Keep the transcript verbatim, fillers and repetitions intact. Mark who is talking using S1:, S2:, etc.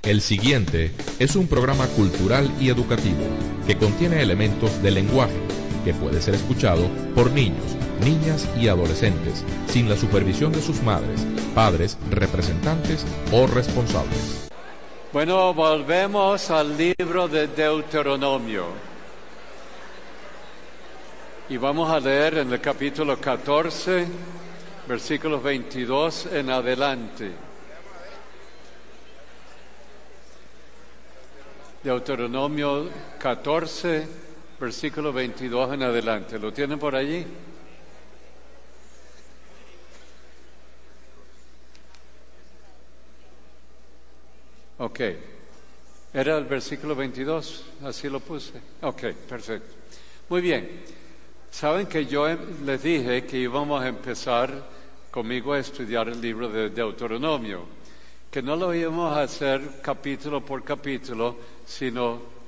S1: El siguiente es un programa cultural y educativo que contiene elementos de lenguaje que puede ser escuchado por niños, niñas y adolescentes sin la supervisión de sus madres, padres, representantes o responsables.
S2: Bueno, volvemos al libro de Deuteronomio y vamos a leer en el capítulo catorce, versículos veintidós en adelante. Deuteronomio catorce, versículo veintidós en adelante. ¿Lo tienen por allí? Ok. ¿Era el versículo veintidós? Así lo puse. Ok, perfecto. Muy bien. Saben que yo les dije que íbamos a empezar conmigo a estudiar el libro de Deuteronomio, que no lo íbamos a hacer capítulo por capítulo, sino